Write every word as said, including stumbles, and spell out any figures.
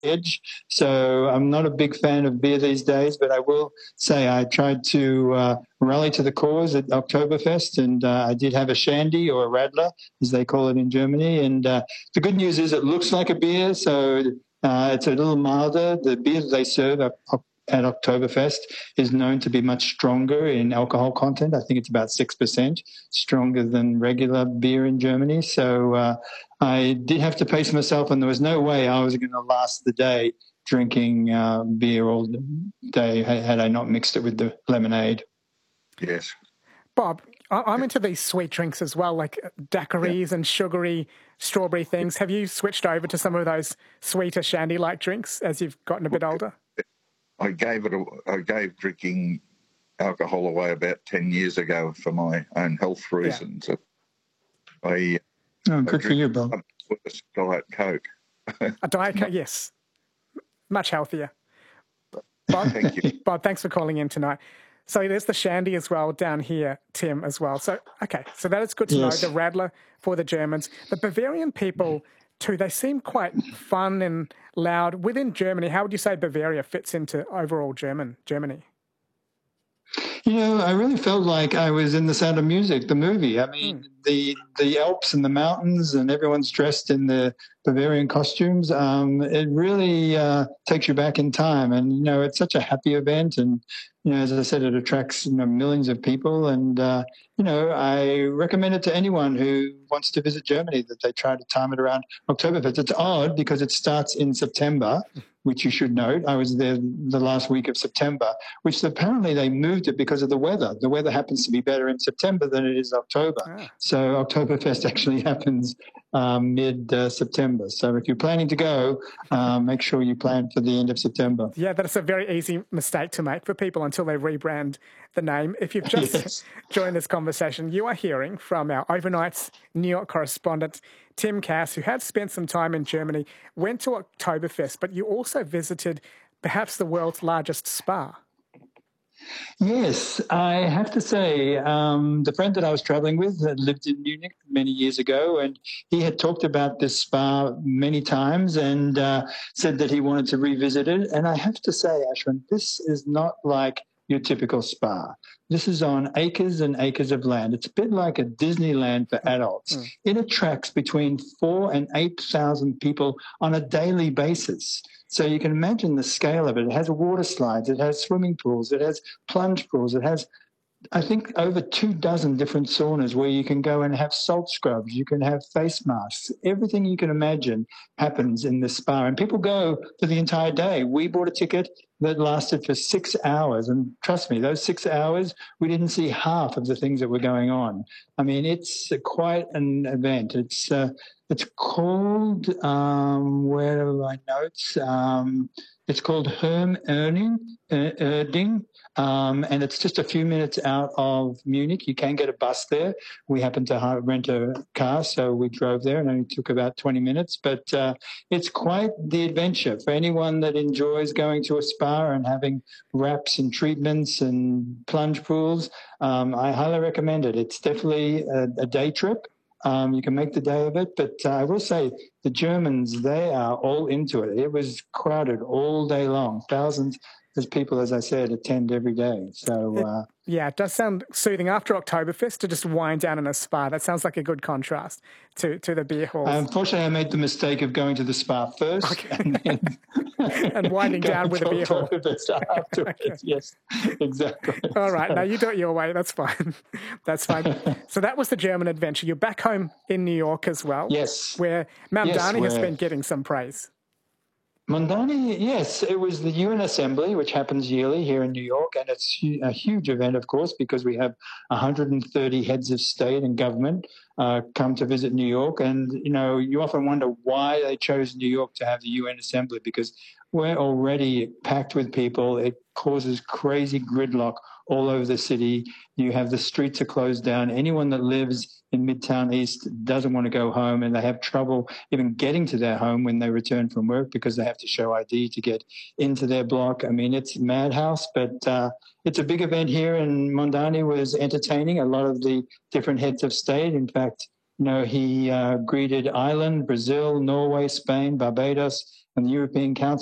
edge. So I'm not a big fan of beer these days, but I will say I tried to uh, rally to the cause at Oktoberfest, and uh, I did have a shandy, or a Radler, as they call it in Germany. And uh, the good news is it looks like a beer, so uh, it's a little milder. The beer that they serve at, at Oktoberfest is known to be much stronger in alcohol content. I think it's about six percent stronger than regular beer in Germany. So uh, I did have to pace myself, and there was no way I was going to last the day drinking uh, beer all day had I not mixed it with the lemonade. Yes. Bob, I'm into these sweet drinks as well, like daiquiris yeah. and sugary strawberry things. Have you switched over to some of those sweeter shandy-like drinks as you've gotten a bit older? I gave it. A, I gave drinking alcohol away about ten years ago for my own health reasons. Yeah. I oh, good I for you, Bob. With a Diet Coke. A Diet Coke, yes, much healthier. Bob, thank you, Bob. Thanks for calling in tonight. So there's the shandy as well down here, Tim, as well. So, okay, so that is good to yes. know, the Radler for the Germans. The Bavarian people, too, they seem quite fun and loud. Within Germany, how would you say Bavaria fits into overall German Germany? You know, I really felt like I was in The Sound of Music, the movie. I mean, mm. the the Alps and the mountains, and everyone's dressed in the Bavarian costumes. Um, it really uh, takes you back in time. And, you know, it's such a happy event. And, you know, as I said, it attracts, you know, millions of people. And, uh, you know, I recommend it to anyone who wants to visit Germany, that they try to time it around Oktoberfest. It's odd because it starts in September, which you should note. I was there the last week of September, which apparently they moved it because of the weather. The weather happens to be better in September than it is October. Ah. So Oktoberfest actually happens um, mid-September. Uh, so if you're planning to go, uh, make sure you plan for the end of September. Yeah, that's a very easy mistake to make for people until they rebrand the name. If you've just yes. joined this conversation, you are hearing from our Overnight's New York correspondent, Tim Cass, who had spent some time in Germany, went to Oktoberfest, but you also visited perhaps the world's largest spa. Yes, I have to say, um, the friend that I was traveling with had lived in Munich many years ago, and he had talked about this spa many times and uh, said that he wanted to revisit it. And I have to say, Ashwin, this is not like your typical spa. This is on acres and acres of land. It's a bit like a Disneyland for adults. Mm. It attracts between four and eight thousand people on a daily basis. So you can imagine the scale of it. It has water slides, it has swimming pools, it has plunge pools, it has, I think, over two dozen different saunas where you can go and have salt scrubs, you can have face masks. Everything you can imagine happens in this spa. And people go for the entire day. We bought a ticket that lasted for six hours. And trust me, those six hours, we didn't see half of the things that were going on. I mean, it's quite an event. It's uh, it's called, um, where are my notes? Um, it's called Herm Erding, uh, Erding. Um, and it's just a few minutes out of Munich. You can get a bus there. We happened to have, rent a car, so we drove there and it only took about twenty minutes. But uh, it's quite the adventure for anyone that enjoys going to a spa and having wraps and treatments and plunge pools. Um, I highly recommend it. It's definitely a, a day trip. Um, you can make the day of it. But uh, I will say the Germans, they are all into it. It was crowded all day long. Thousands There's people, as I said, attend every day. So uh, it, yeah, it does sound soothing after Oktoberfest to just wind down in a spa. That sounds like a good contrast to, to the beer halls. Unfortunately, I made the mistake of going to the spa first okay. and then and winding down with a beer hall. Afterwards. Okay. Yes, exactly. All right, so. now you do it your way. That's fine. That's fine. So that was the German adventure. You're back home in New York as well. Yes. Where Mamdani yes, has been getting some praise. Mamdani, yes, it was the U N Assembly, which happens yearly here in New York, and it's a huge event, of course, because we have one hundred thirty heads of state and government uh, come to visit New York. And, you know, you often wonder why they chose New York to have the U N Assembly, because we're already packed with people. It causes crazy gridlock all over the city. You have the streets are closed down. Anyone that lives in Midtown East doesn't want to go home, and they have trouble even getting to their home when they return from work because they have to show I D to get into their block. I mean, it's madhouse, but uh, it's a big event here, and Mamdani was entertaining a lot of the different heads of state. In fact, you know, he uh, greeted Ireland, Brazil, Norway, Spain, Barbados, and the European Council